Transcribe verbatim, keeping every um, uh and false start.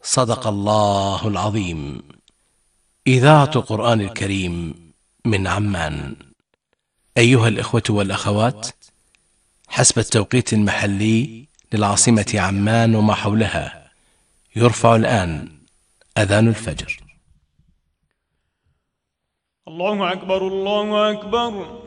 صدق الله العظيم. إذاعة قرآن الكريم من عمان. أيها الإخوة والأخوات، حسب التوقيت المحلي للعاصمة عمان وما حولها، يرفع الآن أذان الفجر. الله أكبر الله أكبر.